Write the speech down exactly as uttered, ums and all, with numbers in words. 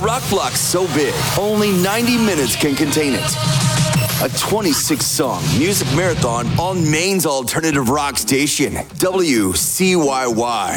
rock block's so big, only ninety minutes can contain it. A twenty-six song music marathon on Maine's alternative rock station, W C Y Y.